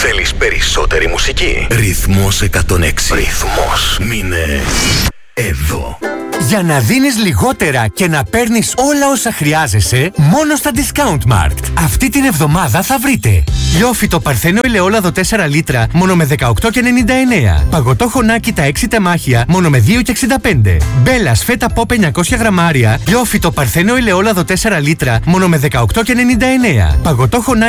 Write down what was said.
Θέλεις περισσότερη μουσική? Ρυθμός 106. Ρυθμός. Μείνε εδώ. Για να δίνεις λιγότερα και να παίρνεις όλα όσα χρειάζεσαι, μόνο στα Discount Mart. Αυτή την εβδομάδα θα βρείτε λιόφυτο παρθένο ελαιόλαδο 4 λίτρα μόνο με 18,99. Παγωτό χωνάκι τα 6 τεμάχια μόνο με 2,65. Μπέλας φέτα ποπ 900 γραμμάρια. Λιόφυτο παρθένο ελαιόλαδο 4 λίτρα μόνο με 18,99. Παγωτό χωνάκι